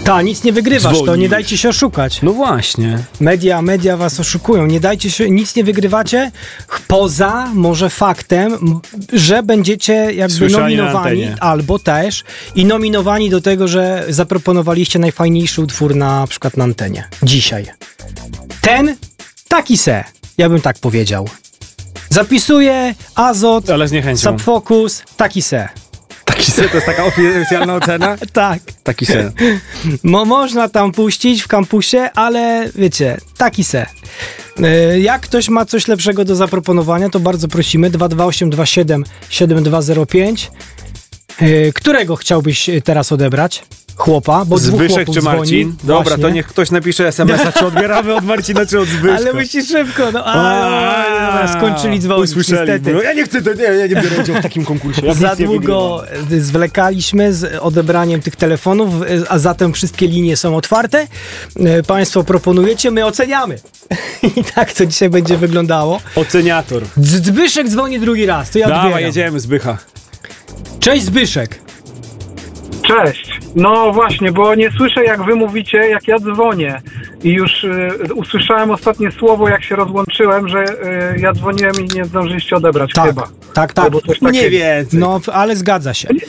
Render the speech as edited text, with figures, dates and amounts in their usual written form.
nic nie wygrywasz, to Dzwonisz. nie dajcie się oszukać. No właśnie. Media was oszukują, nie dajcie się, nic nie wygrywacie, poza może faktem, że będziecie jakby Słyszani na nominowani, antenie. albo też i nominowani do tego, że zaproponowaliście najfajniejszy utwór na przykład na antenie. Dzisiaj. Taki ja bym tak powiedział. Zapisuję Azot, Ale z niechęcią. Subfocus, taki se. Taki sen, to jest taka oficjalna ocena? Tak. Taki sen. Można tam puścić w kampusie, ale wiecie, taki se. Jak ktoś ma coś lepszego do zaproponowania, to bardzo prosimy 22827 7205. Którego chciałbyś teraz odebrać? Chłopa, bo dwóch Zbyszek chłopów czy Marcin? dzwoni. Dobra, Właśnie. to niech ktoś napisze SMS-a, czy odbieramy od Marcina, czy od Zbyszka. Ale musisz szybko, skończyli dzwonić, Usłyszeli. niestety. No, ja nie chcę, ja nie biorę udziału w takim konkursie. Ja Za nic nie długo zwlekaliśmy z odebraniem tych telefonów, a zatem wszystkie linie są otwarte. Państwo proponujecie, my oceniamy. I tak to dzisiaj będzie wyglądało. Oceniator. Zbyszek dzwoni drugi raz, to ja odbieram. Dawaj, jedziemy, Zbycha. Cześć Zbyszek. Cześć. No właśnie, bo nie słyszę jak wy mówicie, jak ja dzwonię. I już usłyszałem ostatnie słowo, jak się rozłączyłem, że ja dzwoniłem i nie zdążyliście odebrać chyba. Tak. Albo coś takiego. Nie więcej. No, ale zgadza się.